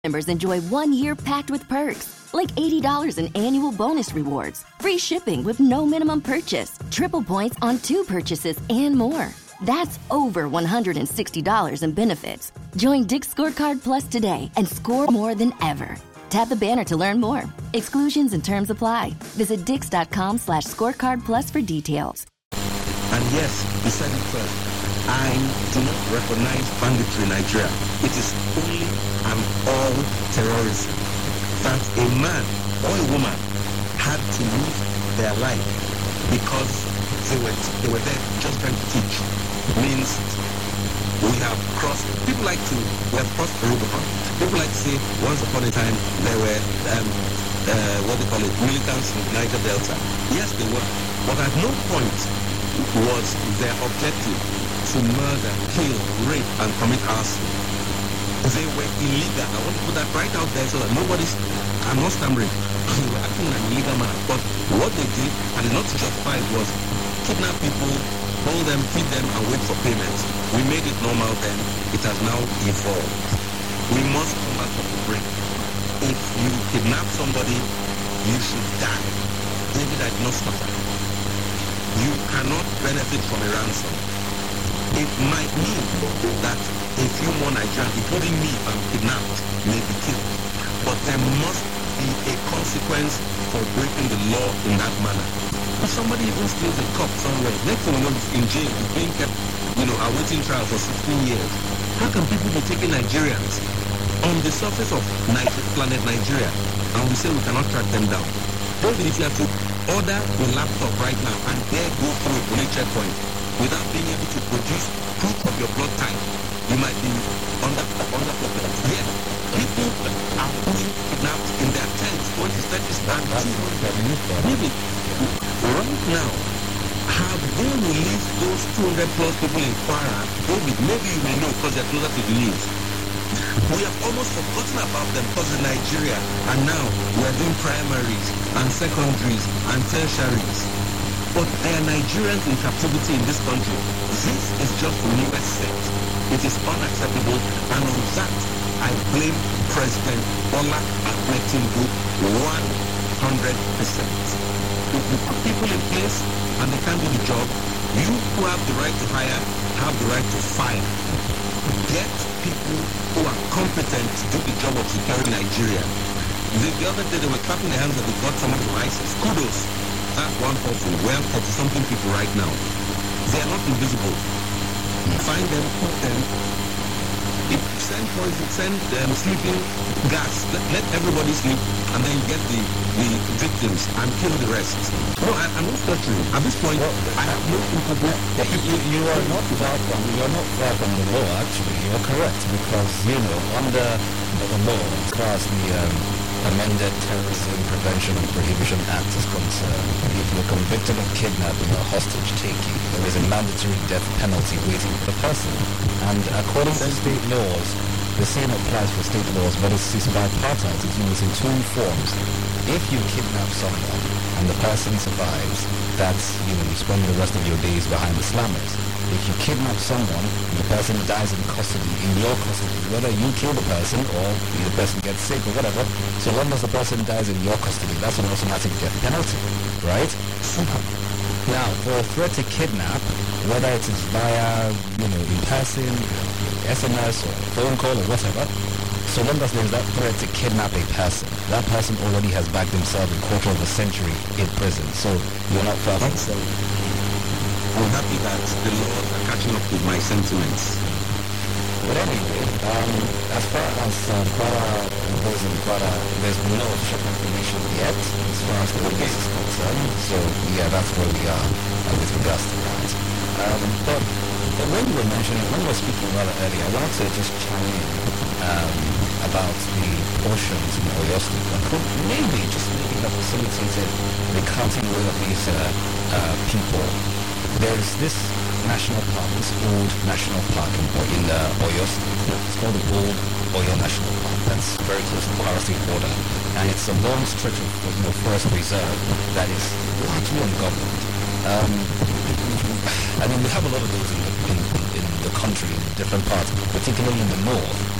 Members enjoy 1 year packed with perks, like $80 in annual bonus rewards, free shipping with no minimum purchase, triple points on 2 purchases, and more. That's over $160 in benefits. Join Dick's Scorecard Plus today and score more than ever. Tap the banner to learn more. Exclusions and terms apply. Visit dix.com/scorecard plus for details. And yes, he said it first. I do not recognize banditry in Nigeria. It is only and all terrorism. That a man or a woman had to lose their life because they were there just trying to teach. Means we have crossed. We have crossed the Rubicon. People like to say, once upon a time there were militants in Niger Delta. Yes, they were, but at no point was their objective to murder, kill, rape, and commit arson. They were illegal. I want to put that right out there so that I'm not stammering. They were acting like an illegal man. But what they did, and not to justify it, was kidnap people, hold them, feed them, and wait for payment. We made it normal then. It has now evolved. We must come back from the brink. If you kidnap somebody, you should die. David did not stop that. You cannot benefit from a ransom. It might mean that a few more Nigerians, including me if I'm kidnapped, may be killed. But there must be a consequence for breaking the law in that manner. If somebody even steals a cup somewhere, next thing you know, in jail, he's being kept, awaiting trial for 16 years. How can people be taking Nigerians on the surface of planet Nigeria, and we say we cannot track them down? David, if you have to order a laptop right now and dare go through a police checkpoint without being able to produce proof of your blood type, you might be under problem. Yes, people are being kidnapped in their tents, going to fetch this band. David, right now, have they released those 200 plus people in Kwara? David, maybe you may know because they're closer to the news. We have almost forgotten about them because in Nigeria, and now we are doing primaries and secondaries and tertiaries. But there are Nigerians in captivity in this country. This is just the newest set. It is unacceptable, and on that, I blame President Bola Ahmed Tinubu 100%. If you put people in place and they can't do the job, you who have the right to hire have the right to fire. Get people who are competent to do the job of securing Nigeria. The other day they were clapping their hands that they got someone from ISIS. Kudos. That's one person. Well, 30-something people right now. They are not invisible. Find them, put them. Send poison, send sleeping gas. Let everybody sleep, and then you get the victims and kill the rest. No, I'm not torturing. At this point, I have no sympathy for people. You are not far from the law. Actually, you're correct, because under the law, as far as the amended Terrorism Prevention and Prohibition Act is concerned, if you're convicted of kidnapping or hostage taking, there is a mandatory death penalty waiting for the person. And according to state laws, the same applies for state laws, but it's bipartite. It's used in 2 forms. If you kidnap someone and the person survives, that's, you spend the rest of your days behind the slammers. If you kidnap someone and the person dies in custody, in your custody, whether you kill the person or the person gets sick or whatever, so long as the person dies in your custody, that's an automatic death penalty, right? Now, for a threat to kidnap, whether it is via, in person, SMS or phone call or whatever, so long as there's that threat to kidnap a person, that person already has backed himself a quarter of a century in prison. So you're not far from it. I'm happy that the laws are catching up with my sentiments. But anyway, as far as Kwara goes in Kwara, there's no official information yet as far as the case is concerned. So yeah, that's where we are with regards to that. But when you were mentioning, when we were speaking rather earlier, I wanted to just chime in about the portions in Oyo State that could maybe have facilitated the counting away of these people. There's this national park, this old national park in Oyo State. It's called the Old Oyo National Park. That's very close to the Kwara State border. And it's a long stretch of forest reserve that is largely ungoverned. I mean, we have a lot of those in the country, in different parts, particularly in the north.